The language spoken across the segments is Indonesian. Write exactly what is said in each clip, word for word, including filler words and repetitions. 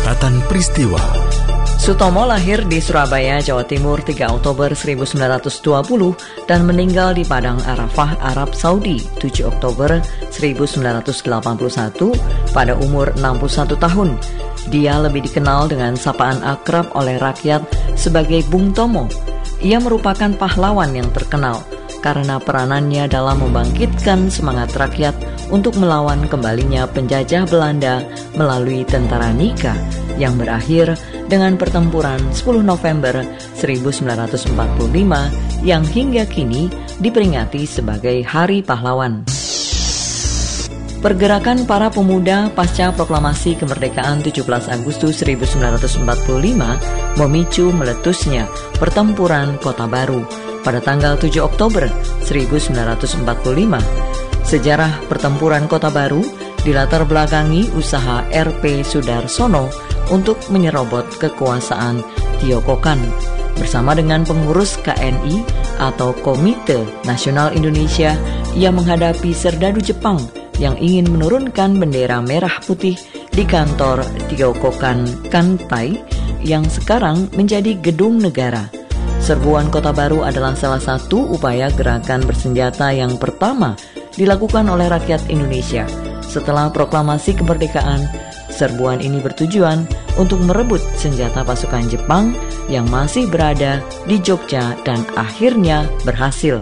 Catatan Peristiwa. Sutomo lahir di Surabaya, Jawa Timur tiga Oktober seribu sembilan ratus dua puluh dan meninggal di Padang Arafah, Arab Saudi tujuh Oktober seribu sembilan ratus delapan puluh satu pada umur enam puluh satu tahun. Dia lebih dikenal dengan sapaan akrab oleh rakyat sebagai Bung Tomo. Ia merupakan pahlawan yang terkenal karena peranannya dalam membangkitkan semangat rakyat untuk melawan kembalinya penjajah Belanda melalui tentara Nika yang berakhir dengan pertempuran sepuluh November seribu sembilan ratus empat puluh lima yang hingga kini diperingati sebagai Hari Pahlawan. Pergerakan para pemuda pasca proklamasi kemerdekaan tujuh belas Agustus seribu sembilan ratus empat puluh lima memicu meletusnya pertempuran Kota Baru pada tanggal tujuh Oktober seribu sembilan ratus empat puluh lima. Sejarah pertempuran Kota Baru dilatar belakangi usaha R P Sudarsono untuk menyerobot kekuasaan Tiokokan bersama dengan pengurus K N I atau Komite Nasional Indonesia. Ia menghadapi serdadu Jepang yang ingin menurunkan bendera merah putih di kantor Tiokokan Kanpai yang sekarang menjadi gedung negara. Serbuan Kota Baru adalah salah satu upaya gerakan bersenjata yang pertama dilakukan oleh rakyat Indonesia. Setelah proklamasi kemerdekaan, serbuan ini bertujuan untuk merebut senjata pasukan Jepang yang masih berada di Jogja dan akhirnya berhasil.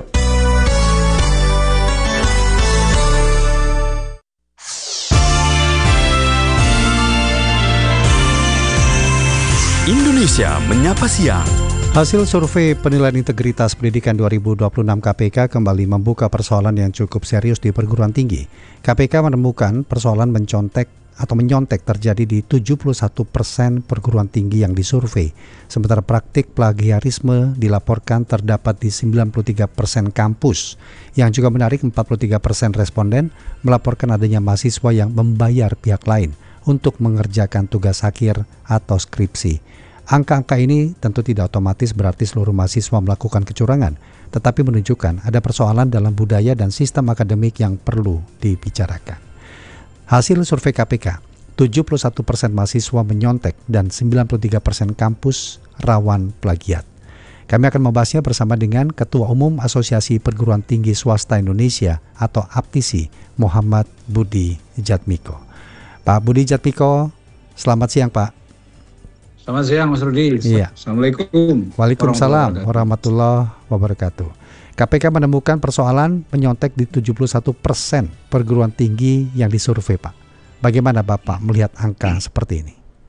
Indonesia Menyapa Siang. Hasil survei penilaian integritas pendidikan dua ribu dua puluh enam K P K kembali membuka persoalan yang cukup serius di perguruan tinggi. K P K menemukan persoalan mencontek atau menyontek terjadi di tujuh puluh satu persen perguruan tinggi yang disurvei. Sementara praktik plagiarisme dilaporkan terdapat di sembilan puluh tiga persen kampus. Yang juga menarik, empat puluh tiga persen responden melaporkan adanya mahasiswa yang membayar pihak lain untuk mengerjakan tugas akhir atau skripsi. Angka-angka ini tentu tidak otomatis berarti seluruh mahasiswa melakukan kecurangan, tetapi menunjukkan ada persoalan dalam budaya dan sistem akademik yang perlu dibicarakan. Hasil survei K P K, tujuh puluh satu persen mahasiswa menyontek dan sembilan puluh tiga persen kampus rawan plagiat. Kami akan membahasnya bersama dengan Ketua Umum Asosiasi Perguruan Tinggi Swasta Indonesia atau APTISI, Muhammad Budi Jatmiko. Pak Budi Jatmiko, selamat siang Pak. Selamat siang Mas Rudi. Iya. Assalamualaikum. Waalaikumsalam warahmatullahi wabarakatuh. K P K menemukan persoalan menyontek di tujuh puluh satu persen perguruan tinggi yang disurvei, Pak. Bagaimana Bapak melihat angka seperti ini?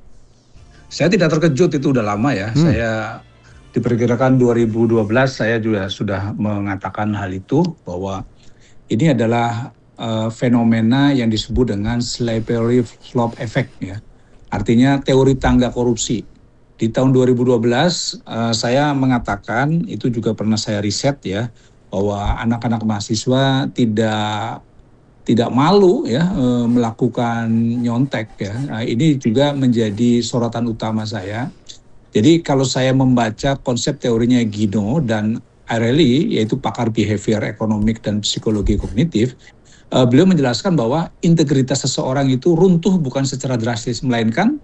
Saya tidak terkejut, itu udah lama ya. Hmm. Saya diperkirakan dua ribu dua belas saya juga sudah mengatakan hal itu, bahwa ini adalah uh, fenomena yang disebut dengan slippery slope effect ya. Artinya teori tangga korupsi. Di tahun dua ribu dua belas uh, saya mengatakan, itu juga pernah saya riset ya, bahwa anak-anak mahasiswa tidak tidak malu ya uh, melakukan nyontek ya. Nah, ini juga menjadi sorotan utama saya. Jadi kalau saya membaca konsep teorinya Gino dan Areli, yaitu pakar behavior ekonomik dan psikologi kognitif, Uh, beliau menjelaskan bahwa integritas seseorang itu runtuh bukan secara drastis, melainkan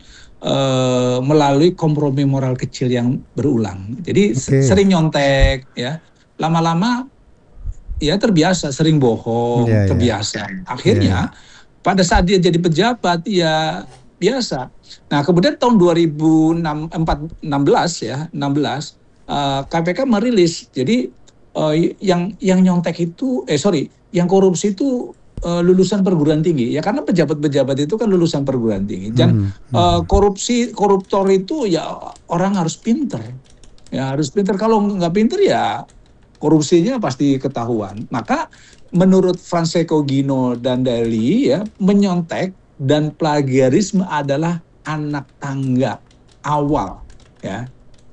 uh, melalui kompromi moral kecil yang berulang. Jadi okay. sering nyontek, ya, lama-lama ya terbiasa, sering bohong, yeah, terbiasa. Yeah. Akhirnya yeah. pada saat dia jadi pejabat, ya biasa. Nah kemudian tahun dua ribu enam belas ya, enam belas uh, K P K merilis. Jadi uh, yang yang nyontek itu, eh sorry. yang korupsi itu uh, lulusan perguruan tinggi ya, karena pejabat-pejabat itu kan lulusan perguruan tinggi. Dan hmm, hmm. Uh, korupsi koruptor itu ya orang harus pinter, ya harus pinter. Kalau nggak pinter ya korupsinya pasti ketahuan. Maka menurut Francesco Gino dan Daly ya, menyontek dan plagiarisme adalah anak tangga awal ya.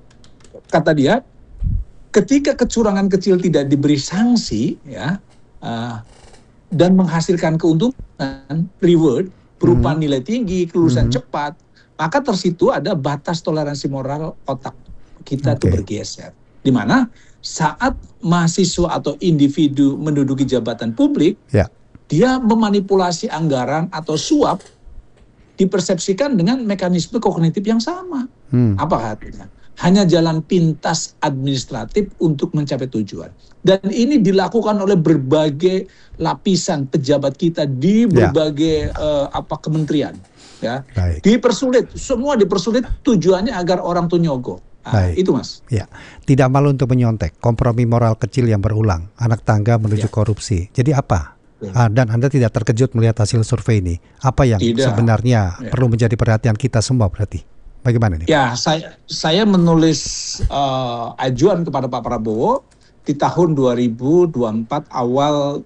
Kata dia, ketika kecurangan kecil tidak diberi sanksi ya, Uh, dan menghasilkan keuntungan, reward berupa hmm. nilai tinggi, kelulusan hmm. cepat, maka tersitu ada batas toleransi moral otak kita okay. tuh bergeser. Di mana saat mahasiswa atau individu menduduki jabatan publik, yeah. dia memanipulasi anggaran atau suap dipersepsikan dengan mekanisme kognitif yang sama. Hmm. Apa artinya? Hanya jalan pintas administratif untuk mencapai tujuan. Dan ini dilakukan oleh berbagai lapisan pejabat kita di berbagai ya. uh, apa kementerian. Ya, Baik. dipersulit, semua dipersulit tujuannya agar orang tuh nyogok. Nah, itu Mas. Ya, tidak malu untuk menyontek, kompromi moral kecil yang berulang, anak tangga menuju ya. korupsi. Jadi apa? Ya. Ah, dan Anda tidak terkejut melihat hasil survei ini? Apa yang tidak. sebenarnya ya. perlu menjadi perhatian kita semua berarti? Bagaimana nih? Ya, saya saya menulis uh, ajuan kepada Pak Prabowo di tahun dua ribu dua puluh empat awal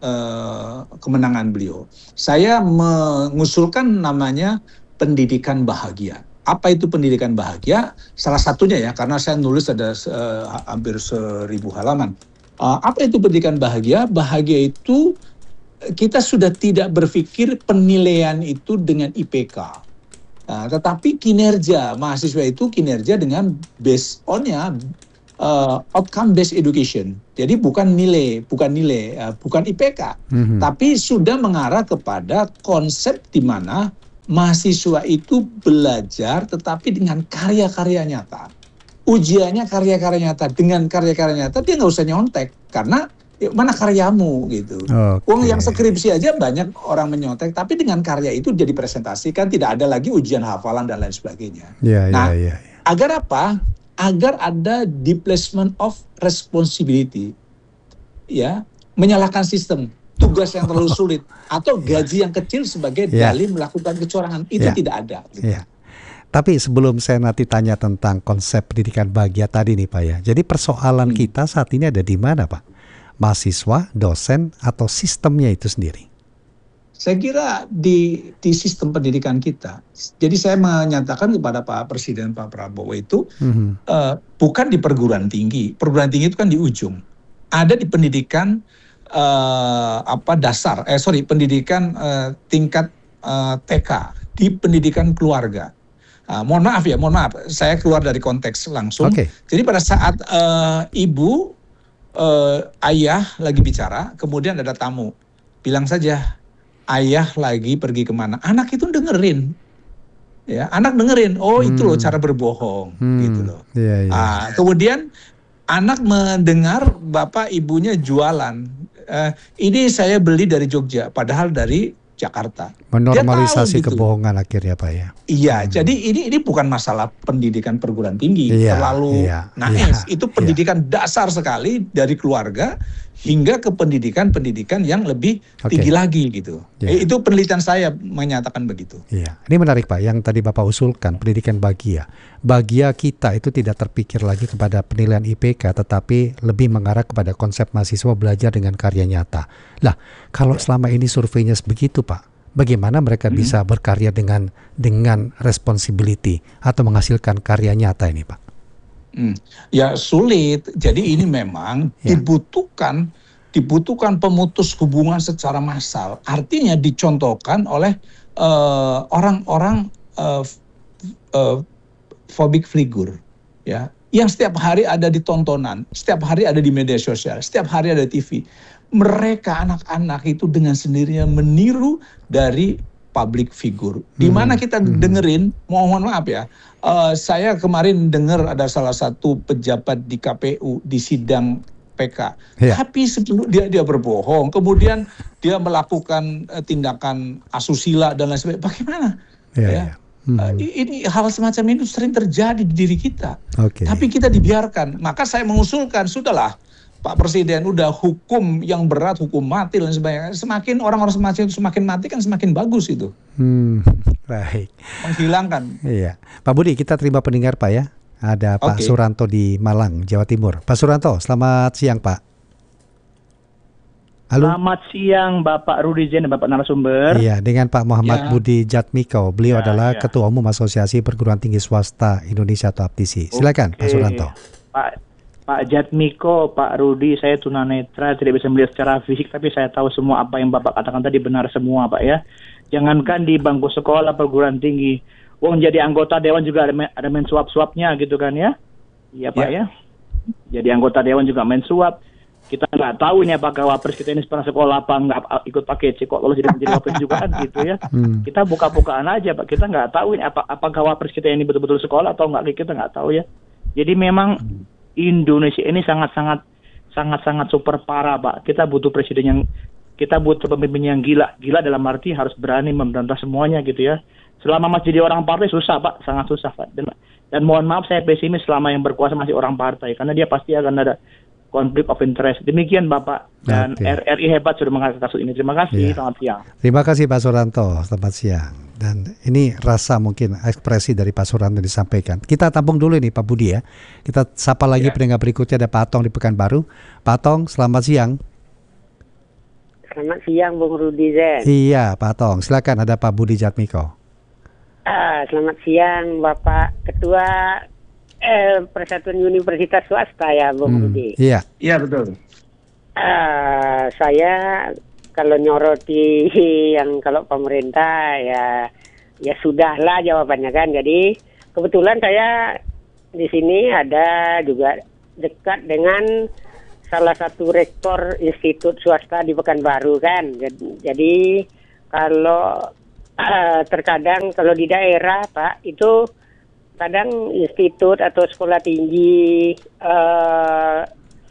Uh, kemenangan beliau. Saya mengusulkan namanya pendidikan bahagia. Apa itu pendidikan bahagia? Salah satunya ya, karena saya nulis ada uh, hampir seribu halaman. Uh, apa itu pendidikan bahagia? Bahagia itu kita sudah tidak berpikir penilaian itu dengan I P K. Uh, tetapi kinerja mahasiswa itu kinerja dengan based on-nya Uh, outcome based education. Jadi bukan nilai, bukan nilai, uh, bukan I P K, mm-hmm. tapi sudah mengarah kepada konsep di mana mahasiswa itu belajar tetapi dengan karya-karya nyata. Ujiannya karya-karya nyata. Dengan karya-karya nyata dia nggak usah nyontek karena ya, mana karyamu gitu. Okay. Wong yang skripsi aja banyak orang menyontek, tapi dengan karya itu dia dipresentasikan, tidak ada lagi ujian hafalan dan lain sebagainya. Yeah, nah, yeah, yeah, yeah. agar apa? Agar ada displacement of responsibility, ya, menyalahkan sistem, tugas yang terlalu sulit atau gaji yang kecil sebagai yeah. dalih melakukan kecurangan itu yeah. tidak ada. Gitu. Yeah. Tapi sebelum saya nanti tanya tentang konsep pendidikan bahagia tadi nih Pak ya, jadi persoalan hmm. kita saat ini ada di mana Pak? Mahasiswa, dosen, atau sistemnya itu sendiri? Saya kira di di sistem pendidikan kita. Jadi saya menyatakan kepada Pak Presiden Pak Prabowo itu mm-hmm. uh, bukan di perguruan tinggi. Perguruan tinggi itu kan di ujung. Ada di pendidikan uh, apa dasar. Eh sorry pendidikan uh, tingkat uh, T K, di pendidikan keluarga. Uh, mohon maaf ya, mohon maaf. Saya keluar dari konteks langsung. Okay. Jadi pada saat uh, ibu, uh, ayah lagi bicara, kemudian ada tamu, bilang saja. Ayah lagi pergi kemana? Anak itu dengerin, ya. Anak dengerin. Oh hmm. itu loh cara berbohong, hmm. gitu loh. Yeah, yeah. Ah, kemudian anak mendengar bapak ibunya jualan. Uh, ini saya beli dari Jogja, padahal dari Jakarta. Menormalisasi tahu, gitu. Kebohongan akhirnya Pak ya. Iya, hmm. jadi ini ini bukan masalah pendidikan perguruan tinggi, iya, terlalu iya, naif. Iya, itu pendidikan iya. dasar sekali dari keluarga hingga ke pendidikan-pendidikan yang lebih okay. tinggi lagi gitu. Yeah. Itu penelitian saya menyatakan begitu. Iya, ini menarik Pak. Yang tadi Bapak usulkan pendidikan bahagia. Bahagia kita itu tidak terpikir lagi kepada penilaian I P K, tetapi lebih mengarah kepada konsep mahasiswa belajar dengan karya nyata. Lah, kalau yeah. selama ini surveinya begitu Pak, bagaimana mereka hmm. bisa berkarya dengan dengan responsibility atau menghasilkan karya nyata ini Pak? Hmm. Ya sulit. Jadi ini memang ya. dibutuhkan dibutuhkan pemutus hubungan secara massal. Artinya dicontohkan oleh uh, orang-orang uh, uh, phobic figure, ya, yang setiap hari ada di tontonan, setiap hari ada di media sosial, setiap hari ada di T V. Mereka anak-anak itu dengan sendirinya meniru dari public figure. Di mana kita dengerin, mohon maaf ya, uh, saya kemarin dengar ada salah satu pejabat di K P U di sidang P K, yeah. tapi sebelum dia dia berbohong, kemudian dia melakukan uh, tindakan asusila dan lain sebagainya. Bagaimana? Yeah, ya. Yeah. Hmm. Uh, ini hal semacam itu sering terjadi di diri kita, okay. tapi kita dibiarkan. Maka saya mengusulkan, sudahlah. Pak Presiden udah hukum yang berat, hukum mati dan sebagainya. Semakin orang-orang semakin semakin mati kan semakin bagus itu. Hmm, baik. Menghilangkan. Iya, Pak Budi, kita terima pendengar Pak ya. Ada Pak okay. Suranto di Malang, Jawa Timur. Pak Suranto, selamat siang Pak. Halo. Selamat siang Bapak Rudi Jen dan Bapak narasumber. Iya, dengan Pak Muhammad ya. Budi Jatmiko. Beliau ya, adalah ya. Ketua Umum Asosiasi Perguruan Tinggi Swasta Indonesia atau A P T I S I. Silakan okay. Pak Suranto. Pak Pak Jatmiko, Pak Rudi, saya tunanetra, tidak bisa melihat secara fisik, tapi saya tahu semua apa yang Bapak katakan tadi benar semua, Pak ya. Jangankan di bangku sekolah perguruan tinggi, wong jadi anggota dewan juga ada, ada main suap-suapnya gitu kan ya. Iya Pak ya. ya. Jadi anggota dewan juga main suap. Kita nggak tahu ini apakah wapres kita ini pernah sekolah apa nggak ikut pakai C kok lolos jadi menjadi wapres juga kan gitu ya. Hmm. Kita buka-bukaan aja Pak, kita nggak tahu ini apa apakah wapres kita ini betul-betul sekolah atau nggak, kita nggak tahu ya. Jadi memang Indonesia ini sangat-sangat sangat-sangat super parah Pak. Kita butuh presiden yang kita butuh pemimpin yang gila. Gila dalam arti harus berani memberantas semuanya gitu ya. Selama masih jadi orang partai susah Pak, sangat susah Pak. Dan, dan mohon maaf saya pesimis selama yang berkuasa masih orang partai, karena dia pasti akan ada konflik of interest. Demikian Bapak, dan okay. R I hebat sudah mengangkat kasus ini. Terima kasih, yeah. Selamat siang. Terima kasih Pak Suranto, selamat siang. Dan ini rasa mungkin ekspresi dari Pak Suranto disampaikan. Kita tampung dulu nih Pak Budi ya. Kita sapa lagi yeah. pendengar berikutnya, ada Pak Atong di Pekanbaru. Pak Atong, selamat siang. Selamat siang Bung Rudi Zen. Iya Pak Atong, silakan, ada Pak Budi Jatmiko. Ah, selamat siang Bapak Ketua eh, Persatuan Universitas Swasta ya Bung hmm, Rudi. Iya. Iya betul. Ah, saya kalau nyoroti yang kalau pemerintah ya ya sudahlah jawabannya kan. Jadi kebetulan saya di sini ada juga dekat dengan salah satu rektor institut swasta di Pekanbaru kan. Jadi, jadi kalau Uh, terkadang kalau di daerah Pak itu kadang institut atau sekolah tinggi uh,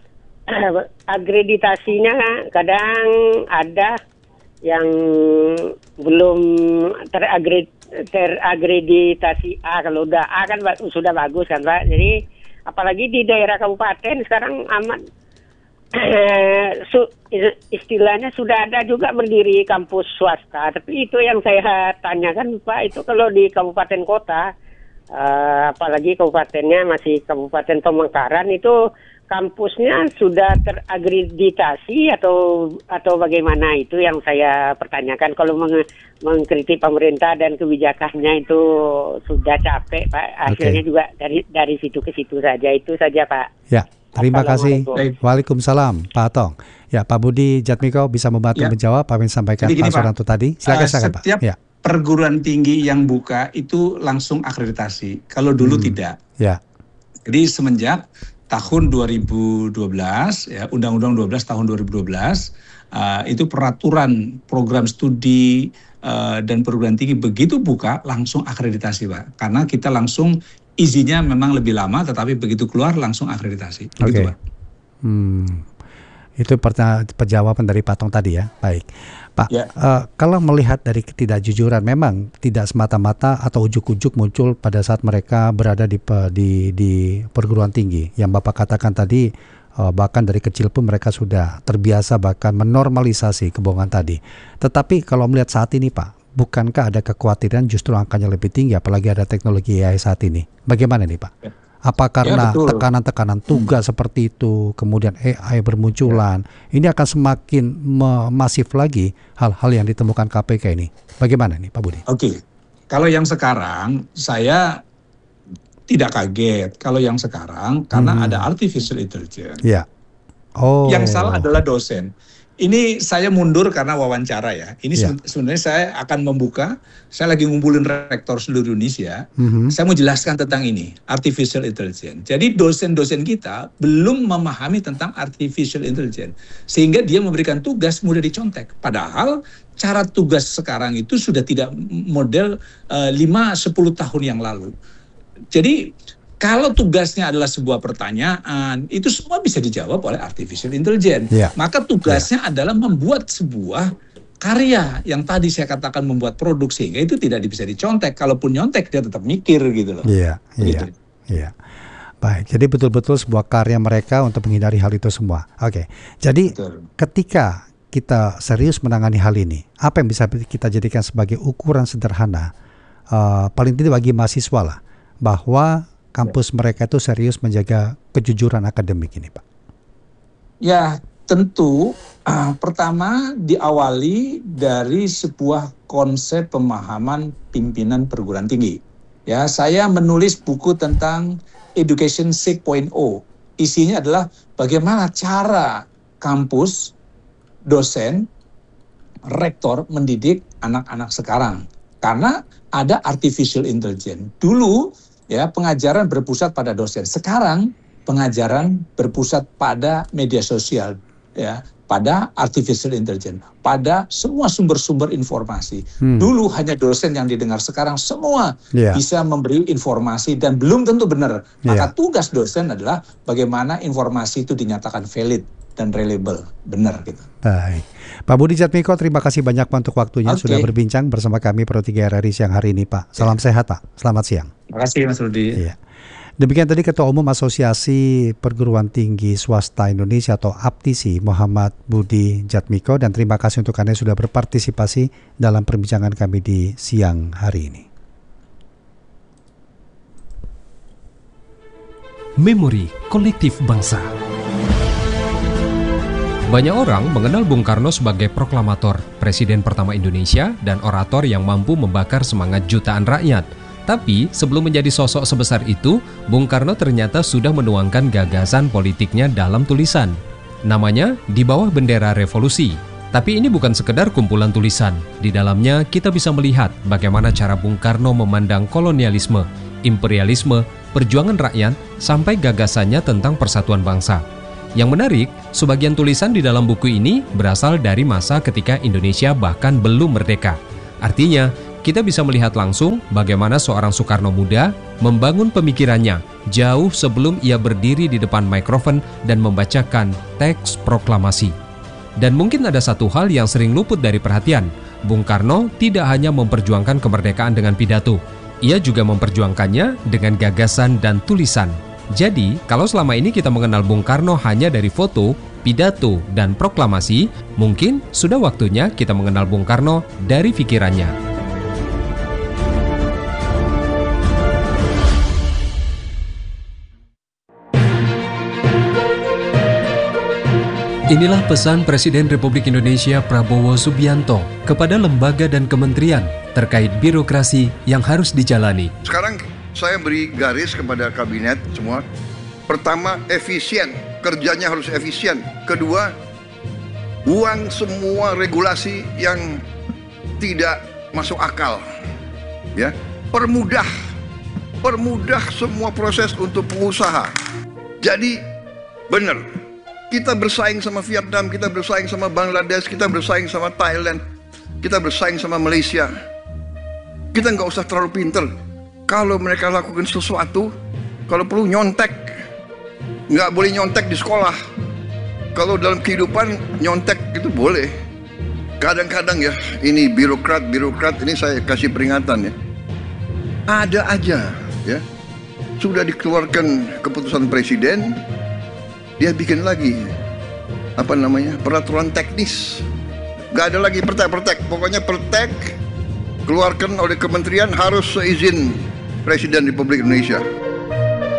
akreditasinya kadang ada yang belum teragred, teragreditasi A. Kalau udah A kan sudah bagus kan Pak. Jadi apalagi di daerah kabupaten sekarang amat Eh, su, istilahnya sudah ada juga berdiri kampus swasta, tapi itu yang saya tanyakan Pak, itu kalau di kabupaten kota, uh, apalagi kabupatennya masih Kabupaten Pamekaran, itu kampusnya sudah teragreditasi atau atau bagaimana, itu yang saya pertanyakan. Kalau meng, mengkritik pemerintah dan kebijakannya itu sudah capek Pak, hasilnya okay. juga dari dari situ ke situ saja, itu saja Pak. Ya. Terima kasih. Waalaikumsalam Pak Atong. Ya Pak Budi Jatmiko bisa membantu ya. menjawab apa yang disampaikan Pak Suranto tadi. Silakan, uh, silakan Pak. Setiap ya. perguruan tinggi yang buka itu langsung akreditasi. Kalau dulu hmm. tidak. Ya. Jadi semenjak tahun dua ribu dua belas ya, Undang-Undang dua belas tahun dua ribu dua belas uh, itu peraturan program studi uh, dan perguruan tinggi begitu buka langsung akreditasi Pak. Karena kita langsung izinnya memang lebih lama, tetapi begitu keluar langsung akreditasi. Oke. Okay. Hmm. Itu perjawaban dari Pak Atong tadi ya. Baik, Pak. Ya. Uh, kalau melihat dari ketidakjujuran, memang tidak semata-mata atau ujuk-ujuk muncul pada saat mereka berada di di, di perguruan tinggi. Yang Bapak katakan tadi, uh, bahkan dari kecil pun mereka sudah terbiasa bahkan menormalisasi kebohongan tadi. Tetapi kalau melihat saat ini Pak, bukankah ada kekhawatiran justru angkanya lebih tinggi, apalagi ada teknologi A I saat ini? Bagaimana nih Pak? Ya. Apa karena ya, tekanan-tekanan tugas hmm. seperti itu, kemudian A I bermunculan, ya. ini akan semakin masif lagi hal-hal yang ditemukan K P K ini? Bagaimana nih Pak Budi? Oke, okay. Kalau yang sekarang saya tidak kaget. Kalau yang sekarang karena hmm. ada artificial intelligence. Ya. Oh. Yang salah adalah dosen. Ini saya mundur karena wawancara ya. Ini ya. sebenarnya saya akan membuka, saya lagi ngumpulin rektor seluruh Indonesia. Mm-hmm. Saya mau jelaskan tentang ini, artificial intelligence. Jadi dosen-dosen kita belum memahami tentang artificial intelligence. Sehingga dia memberikan tugas mudah dicontek. Padahal cara tugas sekarang itu sudah tidak model uh, lima sampai sepuluh tahun yang lalu. Jadi kalau tugasnya adalah sebuah pertanyaan, itu semua bisa dijawab oleh artificial intelligence. Yeah. Maka tugasnya yeah. adalah membuat sebuah karya yang tadi saya katakan membuat produk, sehingga itu tidak bisa dicontek. Kalaupun nyontek dia tetap mikir gitu loh. Iya, iya, iya. Baik, jadi betul-betul sebuah karya mereka untuk menghindari hal itu semua. Oke, jadi betul. Ketika kita serius menangani hal ini, apa yang bisa kita jadikan sebagai ukuran sederhana, uh, paling tidak bagi mahasiswa lah, bahwa kampus mereka itu serius menjaga kejujuran akademik ini, Pak? Ya, tentu uh, pertama diawali dari sebuah konsep pemahaman pimpinan perguruan tinggi. Ya, saya menulis buku tentang Education six point oh. Isinya adalah bagaimana cara kampus, dosen, rektor mendidik anak-anak sekarang. Karena ada artificial intelligence. Dulu ya, pengajaran berpusat pada dosen. Sekarang pengajaran berpusat pada media sosial. ya pada artificial intelligence, pada semua sumber-sumber informasi. Hmm. Dulu hanya dosen yang didengar, sekarang semua yeah. bisa memberi informasi dan belum tentu benar. Maka yeah. tugas dosen adalah bagaimana informasi itu dinyatakan valid dan reliable, benar gitu. Baik. Pak Budi Jatmiko, terima kasih banyak Pak untuk waktunya okay. sudah berbincang bersama kami Pro tiga R R I siang hari ini Pak. Salam yeah. sehat Pak, selamat siang. Terima kasih Mas Rudi. Iya. Demikian tadi Ketua Umum Asosiasi Perguruan Tinggi Swasta Indonesia atau A P T I S I Muhammad Budi Jatmiko, dan terima kasih untuk Anda sudah berpartisipasi dalam perbincangan kami di siang hari ini. Memori kolektif bangsa. Banyak orang mengenal Bung Karno sebagai proklamator, presiden pertama Indonesia, dan orator yang mampu membakar semangat jutaan rakyat. Tapi sebelum menjadi sosok sebesar itu, Bung Karno ternyata sudah menuangkan gagasan politiknya dalam tulisan. Namanya Di Bawah Bendera Revolusi. Tapi ini bukan sekedar kumpulan tulisan. Di dalamnya kita bisa melihat bagaimana cara Bung Karno memandang kolonialisme, imperialisme, perjuangan rakyat, sampai gagasannya tentang persatuan bangsa. Yang menarik, sebagian tulisan di dalam buku ini berasal dari masa ketika Indonesia bahkan belum merdeka. Artinya, kita bisa melihat langsung bagaimana seorang Soekarno muda membangun pemikirannya jauh sebelum ia berdiri di depan mikrofon dan membacakan teks proklamasi. Dan mungkin ada satu hal yang sering luput dari perhatian. Bung Karno tidak hanya memperjuangkan kemerdekaan dengan pidato, ia juga memperjuangkannya dengan gagasan dan tulisan. Jadi, kalau selama ini kita mengenal Bung Karno hanya dari foto, pidato, dan proklamasi, mungkin sudah waktunya kita mengenal Bung Karno dari pikirannya. Inilah pesan Presiden Republik Indonesia Prabowo Subianto kepada lembaga dan kementerian terkait birokrasi yang harus dijalani. Sekarang saya beri garis kepada kabinet semua. Pertama, efisien. Kerjanya harus efisien. Kedua, buang semua regulasi yang tidak masuk akal. Ya, permudah. Permudah semua proses untuk pengusaha. Jadi, benar. Kita bersaing sama Vietnam, kita bersaing sama Bangladesh, kita bersaing sama Thailand, kita bersaing sama Malaysia. Kita nggak usah terlalu pinter. Kalau mereka lakukan sesuatu, kalau perlu nyontek, nggak boleh nyontek di sekolah. Kalau dalam kehidupan nyontek itu boleh. Kadang-kadang ya, ini birokrat-birokrat, ini saya kasih peringatan ya. Ada aja ya, sudah dikeluarkan keputusan presiden, dia bikin lagi apa namanya peraturan teknis. Gak ada lagi pertek-pertek. Pokoknya pertek keluarkan oleh kementerian harus seizin Presiden Republik Indonesia.